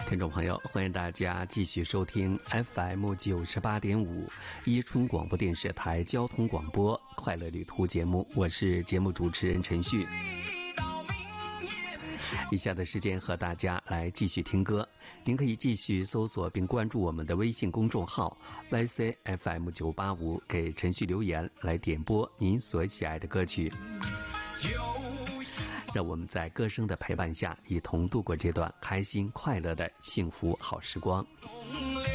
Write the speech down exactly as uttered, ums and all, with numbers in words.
听众朋友，欢迎大家继续收听 F M 九十八点五伊春广播电视台交通广播快乐旅途节目，我是节目主持人陈旭。以下的时间和大家来继续听歌，您可以继续搜索并关注我们的微信公众号 Y C F M 九八五，给陈旭留言来点播您所喜爱的歌曲。让我们在歌声的陪伴下，一同度过这段开心快乐的幸福好时光。